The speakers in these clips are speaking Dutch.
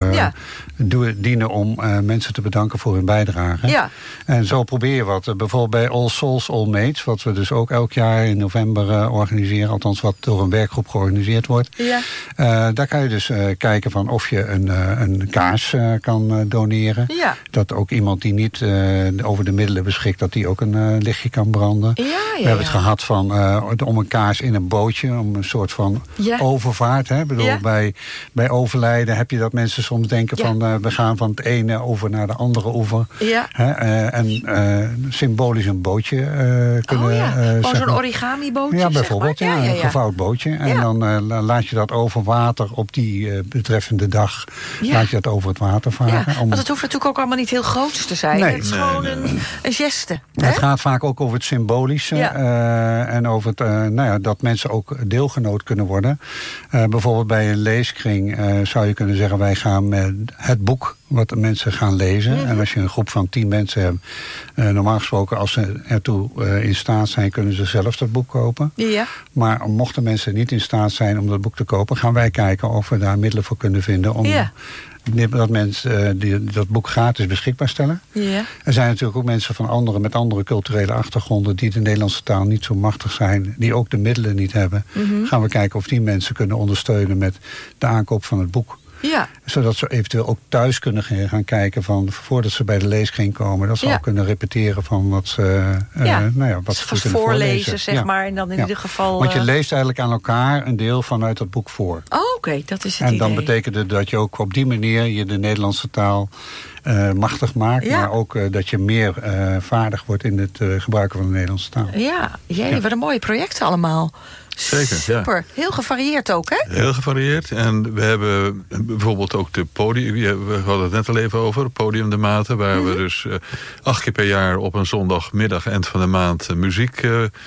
dienen om mensen te bedanken voor hun bijdrage. Ja. En zo probeer je wat. Bijvoorbeeld bij All Souls, All Mates, wat we dus ook elk jaar in november organiseren. Althans wat door een werkgroep georganiseerd wordt. Ja. Daar kan je dus kijken van of je een kaars kan doneren. Ja. Dat ook iemand die niet over de middelen beschikt, dat die ook een lichtje kan branden. Ja, we hebben het gehad van om een kaars in een bootje, om een soort van overvaart. Hè? Ik bedoel, bij overlijden heb je dat mensen soms denken van we gaan van het ene oever naar de andere oever. Ja. En symbolisch een bootje kunnen... Gewoon zo'n origami bootje? Ja, bijvoorbeeld. Zeg maar. Een gevouwd bootje. En dan laat je dat over water op die betreffende dag. Laat je dat over het water varen. Ja, want het hoeft natuurlijk ook allemaal niet heel groot te zijn. Nee. Het is gewoon een geste. Het gaat vaak ook over het symbolische. En over het, dat mensen ook deelgenoot kunnen worden. Bijvoorbeeld bij een leeskring zou je kunnen zeggen, wij gaan met het boek wat de mensen gaan lezen. Mm-hmm. En als je een groep van 10 mensen hebt, normaal gesproken, als ze ertoe in staat zijn, kunnen ze zelf dat boek kopen. Ja. Maar mochten mensen niet in staat zijn om dat boek te kopen, gaan wij kijken of we daar middelen voor kunnen vinden om dat mensen dat boek gratis beschikbaar stellen. Ja. Er zijn natuurlijk ook mensen met andere culturele achtergronden die de Nederlandse taal niet zo machtig zijn, die ook de middelen niet hebben. Mm-hmm. Gaan we kijken of die mensen kunnen ondersteunen met de aankoop van het boek. Ja. Zodat ze eventueel ook thuis kunnen gaan kijken van, voordat ze bij de leeskring komen, dat ze ook kunnen repeteren van wat ze wat ze vast kunnen voorlezen, zeg maar. En dan in ieder geval. Want je leest eigenlijk aan elkaar een deel vanuit dat boek voor. Oh, oké, dat is het en idee. Dan betekent het dat je ook op die manier je de Nederlandse taal machtig maakt, maar ook dat je meer vaardig wordt in het gebruiken van de Nederlandse taal. Ja, wat een mooie projecten allemaal. Zeker, super. Heel gevarieerd ook, hè? Heel gevarieerd. En we hebben bijvoorbeeld ook de podium. We hadden het net al even over. Podium de Maten. Waar we dus 8 keer per jaar op een zondagmiddag, eind van de maand, muziek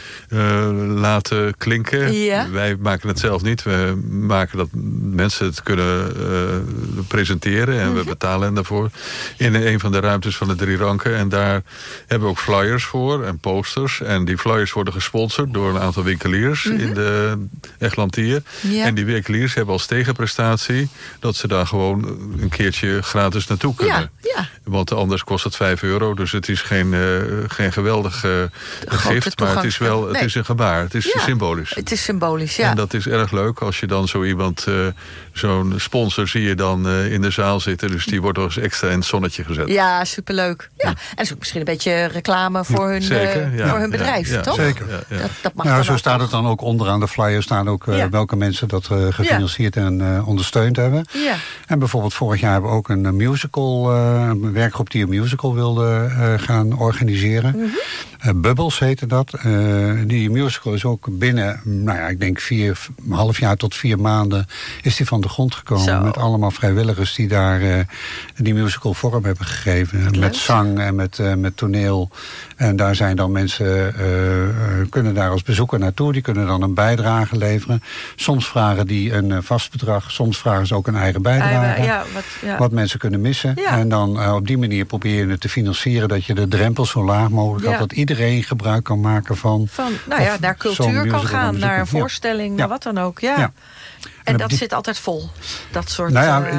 laten klinken. Ja. Wij maken het zelf niet. We maken dat mensen het kunnen presenteren. En we betalen hen daarvoor. In een van de ruimtes van de 3 ranken. En daar hebben we ook flyers voor en posters. En die flyers worden gesponsord door een aantal winkeliers in de Eglantier. Ja. En die winkeliers hebben als tegenprestatie dat ze daar gewoon een keertje gratis naartoe kunnen. Ja. Want anders kost het €5. Dus het is geen geweldig gift. Maar het is wel het is een gebaar. Het is symbolisch. Het is symbolisch, ja. En dat is erg leuk als je dan zo iemand, zo'n sponsor zie je dan in de zaal zitten. Dus die wordt nog eens extra in het zonnetje gezet. Ja, superleuk. Ja. En dat is ook misschien een beetje reclame voor hun, voor hun bedrijf, toch? Zeker. Dat mag zo staat het dan ook onderaan de flyer staan ook welke mensen dat gefinancierd en ondersteund hebben. Ja. En bijvoorbeeld vorig jaar hebben we ook een musical, een werkgroep die een musical wilde gaan organiseren. Mm-hmm. Bubbles heette dat. Die musical is ook binnen, ik denk 4,5 jaar tot 4 maanden is die van de grond gekomen. Zo. Met allemaal vrijwilligers die daar die musical vorm hebben gegeven. Leuk. Met zang en met toneel. En daar zijn dan mensen, kunnen daar als bezoeker naartoe. Die kunnen dan een bijdrage leveren. Soms vragen die een vast bedrag. Soms vragen ze ook een eigen bijdrage. Wat mensen kunnen missen. Ja. En dan op die manier probeer je het te financieren. Dat je de drempel zo laag mogelijk had. Dat iedereen gebruik kan maken van naar cultuur kan gaan. Naar een voorstelling, naar wat dan ook. Ja. En dat zit altijd vol, dat soort...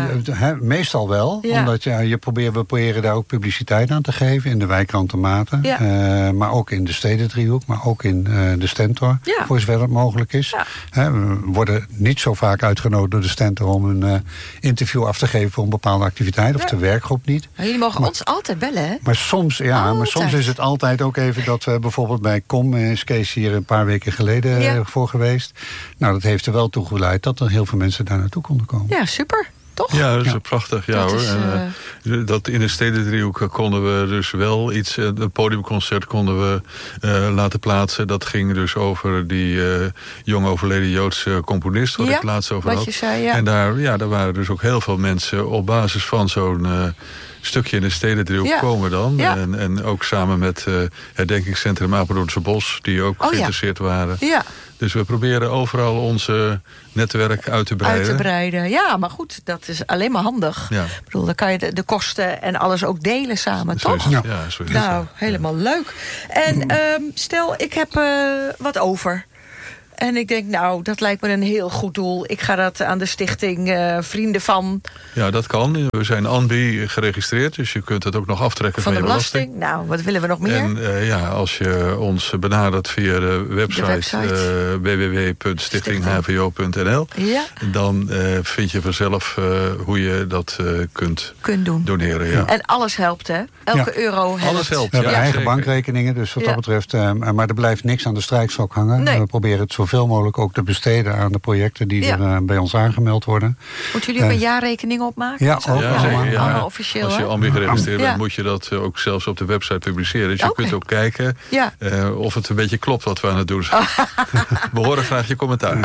meestal wel, omdat we proberen daar ook publiciteit aan te geven in de wijkrand de Maten. Ja. Maar ook in de Stedendriehoek, maar ook in de Stentor, voor zover dat mogelijk is. Ja. We worden niet zo vaak uitgenodigd door de Stentor om een interview af te geven voor een bepaalde activiteit, of de werkgroep niet. Maar jullie mogen ons altijd bellen, hè? Maar soms, soms is het altijd ook even dat we bijvoorbeeld bij COM, is Kees hier een paar weken geleden voor geweest. Nou, dat heeft er wel toe geleid dat er heel veel mensen daar naartoe konden komen. Ja, super. Toch? Ja, dat is prachtig. Ja, hoor. Dat in de Stedendriehoek konden we dus wel iets, een podiumconcert konden we laten plaatsen. Dat ging dus over die jong overleden Joodse componist, wat ik laatst over had. Zei, en daar waren dus ook heel veel mensen op basis van zo'n stukje in de Stedendriehoek komen dan. Ja. En ook samen met herdenkingscentrum Apeldoornse Bos, die ook geïnteresseerd waren. Ja. Dus we proberen overal onze netwerk uit te breiden. Ja, maar goed, dat is alleen maar handig. Ja. Ik bedoel, dan kan je de kosten en alles ook delen samen, toch? Ja, zo is het. Helemaal leuk. En stel, ik heb wat over. En ik denk, nou, dat lijkt me een heel goed doel. Ik ga dat aan de stichting Vrienden van... Ja, dat kan. We zijn ANBI geregistreerd, dus je kunt het ook nog aftrekken van je belasting. Nou, wat willen we nog meer? En als je ons benadert via de website. www.stichtinghvo.nl, dan vind je vanzelf hoe je dat kunt doneren. Ja. En alles helpt, hè? Elke euro helpt. Alles helpt. We hebben eigen bankrekeningen, dus wat dat betreft. Maar er blijft niks aan de strijkstok hangen. Nee. We proberen het zoveel mogelijk ook te besteden aan de projecten die er bij ons aangemeld worden. Moeten jullie ook een jaarrekening opmaken? Ja, ook allemaal officieel. Als je ANBI geregistreerd bent, moet je dat ook zelfs op de website publiceren. Dus je kunt ook kijken of het een beetje klopt wat we aan het doen zijn. We horen graag je commentaar.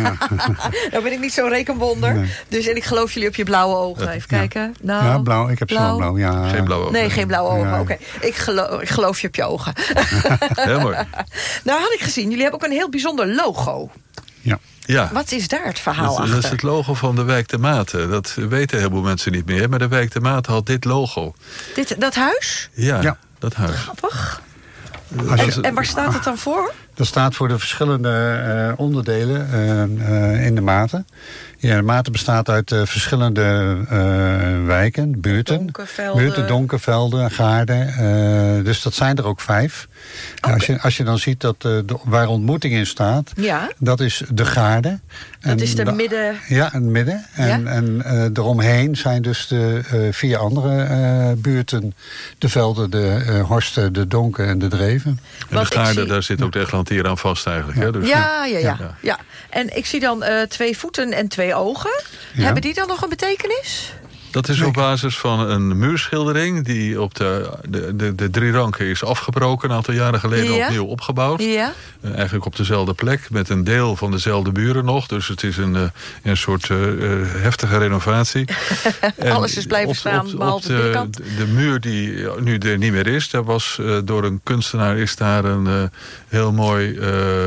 Nou ben ik niet zo'n rekenwonder. Nee. Dus en ik geloof jullie op je blauwe ogen. Even kijken. Nou, ja, blauw. Ik heb zo'n blauw. Ja. Geen blauwe ogen. Nee, geen blauwe ogen. Ja. Oké. Ik geloof je op je ogen. Heel mooi. Nou had ik gezien, jullie hebben ook een heel bijzonder logo. Ja. Wat is daar het verhaal achter? Dat is het logo van de wijk de Maten. Dat weten heel veel mensen niet meer. Maar de wijk de Maten had dit logo. Dat huis? Ja, dat huis. Grappig. En waar staat het dan voor? Dat staat voor de verschillende onderdelen in de Maten. Ja, de Maten bestaat uit verschillende wijken, buurten. Donkervelden, Gaarden. Dus dat zijn er ook 5. Okay. Als je dan ziet dat waar ontmoeting in staat, dat is de Gaarden. Dat is de midden... Ja, het midden. En eromheen zijn dus de 4 andere buurten. De velden, de horsten, de donken en de dreven. En de Gaarden, daar zit ook de Eglantier aan vast eigenlijk. Hè? Dus ja. En ik zie dan 2 voeten en 2 ogen. Ja. Hebben die dan nog een betekenis? Dat is op basis van een muurschildering die op de 3 ranken is afgebroken. Een aantal jaren geleden opnieuw opgebouwd. Ja. Eigenlijk op dezelfde plek met een deel van dezelfde muren nog. Dus het is een soort heftige renovatie. Alles is blijven staan, behalve de binnenkant. De muur die nu er niet meer is, daar was door een kunstenaar is daar een heel mooi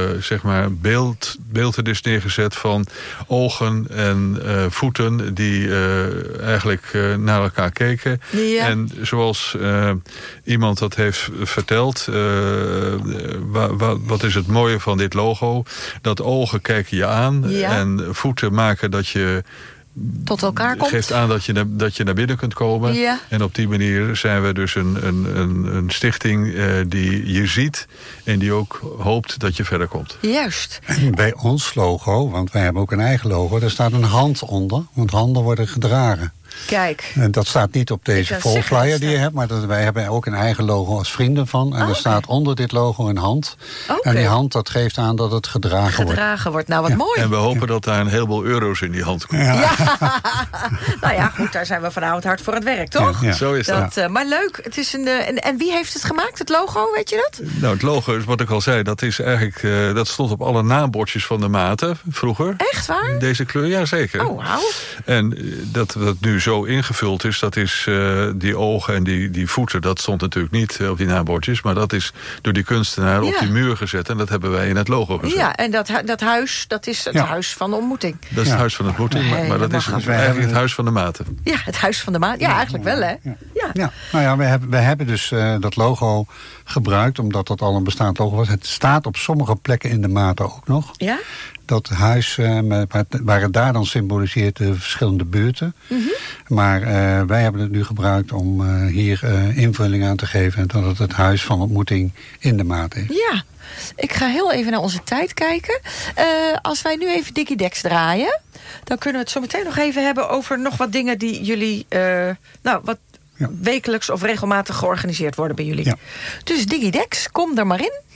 beeld dus neergezet van ogen en voeten die eigenlijk naar elkaar keken. Ja. En zoals iemand dat heeft verteld, wat is het mooie van dit logo? Dat ogen kijken je aan en voeten maken dat je tot elkaar komt. Geeft aan dat je naar binnen kunt komen. Ja. En op die manier zijn we dus een stichting die je ziet en die ook hoopt dat je verder komt. Juist. En bij ons logo, want wij hebben ook een eigen logo, daar staat een hand onder, want handen worden gedragen. Kijk. En dat staat niet op deze vol flyer die je hebt, maar wij hebben ook een eigen logo als Vrienden van. En er staat onder dit logo een hand. En die hand, dat geeft aan dat het gedragen wordt. Nou, wat mooi. En we hopen dat daar een heleboel euro's in die hand komt. Ja. Nou ja, goed, daar zijn we vanavond hard voor het werk, toch? Ja. Zo is dat. Maar leuk. Het is en wie heeft het gemaakt, het logo, weet je dat? Nou, het logo is wat ik al zei, dat is eigenlijk dat stond op alle naambordjes van de Maten vroeger. Echt waar? Deze kleur, ja zeker. Oh, wauw. En dat nu zo ingevuld is, dat is die ogen en die voeten, dat stond natuurlijk niet op die naambordjes, maar dat is door die kunstenaar op die muur gezet en dat hebben wij in het logo gezet. Ja, en dat huis, dat is het huis van de ontmoeting. Dat is het huis van de ontmoeting, maar dat is eigenlijk het huis van de Maten. Ja, het huis van de Maten. Ja, eigenlijk wel, hè? Ja. Nou ja, we hebben dus dat logo gebruikt, omdat dat al een bestaand logo was. Het staat op sommige plekken in de Maten ook nog. Ja? Dat huis, waar het daar dan symboliseert de verschillende buurten. Mm-hmm. Maar wij hebben het nu gebruikt om hier invulling aan te geven. En dat het huis van ontmoeting in de Maten is. Ja, ik ga heel even naar onze tijd kijken. Als wij nu even Dickie Dex draaien, dan kunnen we het zo meteen nog even hebben over nog wat dingen die jullie wekelijks of regelmatig georganiseerd worden bij jullie. Ja. Dus Dickie Dex, kom er maar in.